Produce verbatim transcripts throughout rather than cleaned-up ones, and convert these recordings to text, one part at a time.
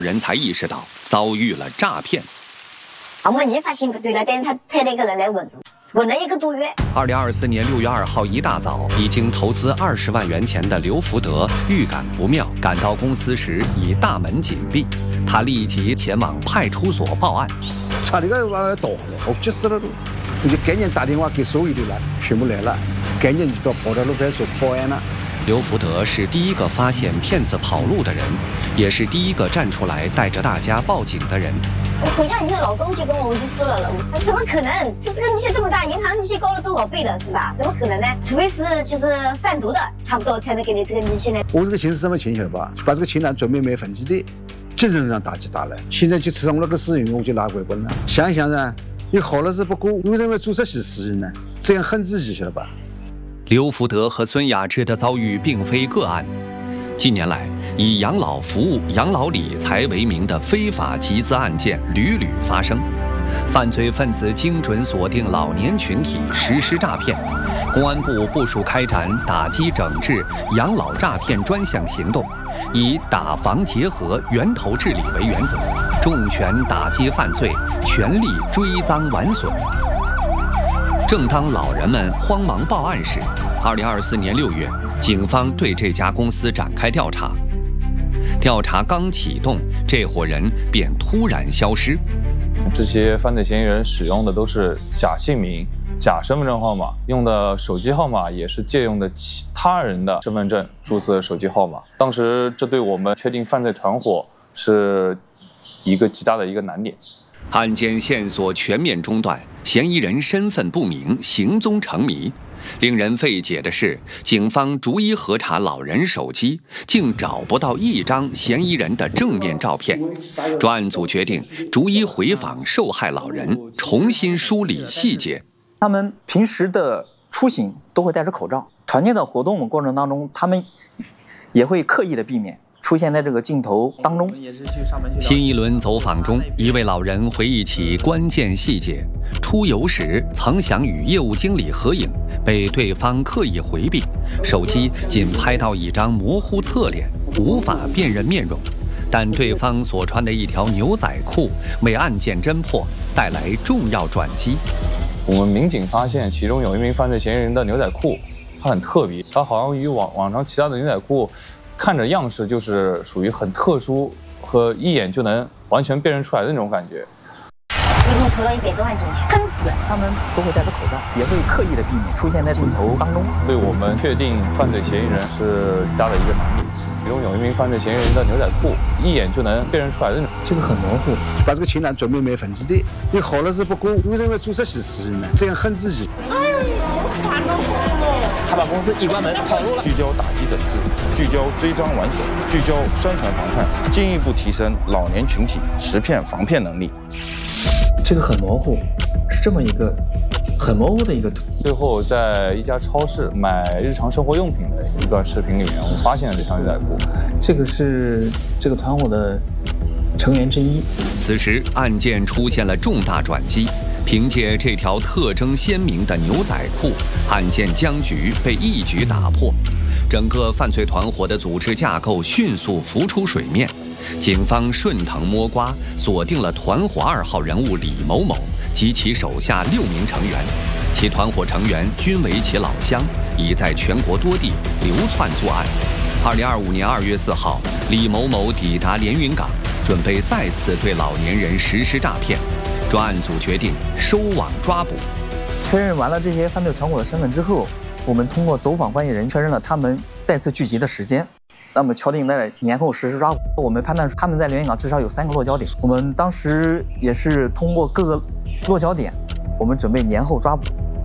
人才意识到遭遇了诈骗。 我们一发现不对了，但是他派了一个人来稳住，稳了一个多月。 二零二四年六月二号一大早，已经投资二十万元钱的刘福德预感不妙，赶到公司时已大门紧闭，他立即前往派出所报案。 查那个娃倒了，我急死了都，我就赶紧打电话给所有的人，全部来了，赶紧就到宝达路派出所报案了。 刘福德是第一个发现骗子跑路的人，也是第一个站出来带着大家报警的人。 我回家，你的老公就跟我我就说了了，怎么可能？这这个利息这么大，银行利息高了多少倍了，是吧？怎么可能呢？除非是就是贩毒的，差不多才能给你这个利息呢。 我这个钱是什么钱晓得吧？把这个钱呢准备买粉基地，精神上打击大了。现在就吃上我那个私营，我就拿回本了。想一想呢，你好日子不过，为什么做这些事情呢？这样恨自己晓得吧？ 刘福德和孙雅芝的遭遇并非个案。近年来，以养老服务、养老理财为名的非法集资案件屡屡发生，犯罪分子精准锁定老年群体实施诈骗。公安部部署开展打击整治养老诈骗专项行动，以打防结合、源头治理为原则，重拳打击犯罪，全力追赃挽损。正当老人们慌忙报案时，二零二四年六月，警方对这家公司展开调查。调查刚启动，这伙人便突然消失。 这些犯罪嫌疑人使用的都是假姓名、假身份证号码，用的手机号码也是借用的其他人的身份证注册的手机号码。当时这对我们确定犯罪团伙是一个极大的一个难点。 案件线索全面中断，嫌疑人身份不明，行踪成谜。令人费解的是，警方逐一核查老人手机，竟找不到一张嫌疑人的正面照片。专案组决定逐一回访受害老人，重新梳理细节。 他们平时的出行都会戴着口罩，团建的活动过程当中，他们也会刻意的避免出现在这个镜头当中。 新一轮走访中，一位老人回忆起关键细节：出游时曾想与业务经理合影，被对方刻意回避，手机仅拍到一张模糊侧脸，无法辨认面容。但对方所穿的一条牛仔裤为案件侦破带来重要转机。 我们民警发现，其中有一名犯罪嫌疑人的牛仔裤，它很特别，它好像与往往常其他的牛仔裤看着样式就是属于很特殊和一眼就能完全辨认出来的那种感觉。 一共投了一百多万进去，坑死了。 他们都会戴着口罩，也会刻意的避免出现在镜头当中。 对我们确定犯罪嫌疑人是极大的一个难点。其中有一名犯罪嫌疑人的牛仔裤，一眼就能辨认出来的那种。 这个很模糊。 把这个钱呢准备买粉基地，你好日子不过，为什么做这些事情呢？这样恨自己。 哎呦，烦到我了！ 他把公司一关门跑路了。 聚焦打击整治，聚焦追赃挽损，聚焦宣传防范，进一步提升老年群体识骗防骗能力。 这个很模糊，是这么一个很模糊的一个图。 最后，在一家超市买日常生活用品的一段视频里面，我们发现了这条牛仔裤。 这个是这个团伙的成员之一。 此时，案件出现了重大转机。凭借这条特征鲜明的牛仔裤，案件僵局被一举打破，整个犯罪团伙的组织架构迅速浮出水面。警方顺藤摸瓜，锁定了团伙二号人物李某某及其手下六名成员，其团伙成员均为其老乡，已在全国多地流窜作案。二零二五年二月四号，李某某抵达连云港，准备再次对老年人实施诈骗。专案组决定收网抓捕。 确认完了这些犯罪团伙的身份之后，我们通过走访关系人确认了他们再次聚集的时间。那么敲定在年后实施抓捕。我们判断他们在连云港至少有三个落脚点。我们当时也是通过各个落脚点，我们准备年后抓捕。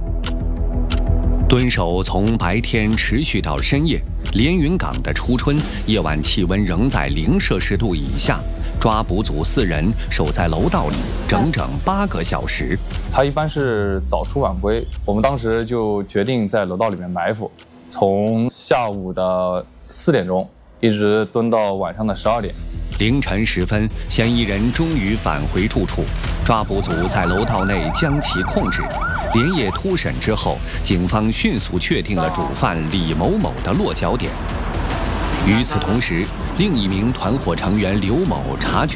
蹲守从白天持续到深夜，连云港的初春，夜晚气温仍在零摄氏度以下。抓捕组四人守在楼道里整整八个小时。 他一般是早出晚归，我们当时就决定在楼道里面埋伏，从下午的四点钟一直蹲到晚上的十二点。 凌晨时分，嫌疑人终于返回住处，抓捕组在楼道内将其控制。连夜突审之后，警方迅速确定了主犯李某某的落脚点。与此同时， 另一名团伙成员刘某察觉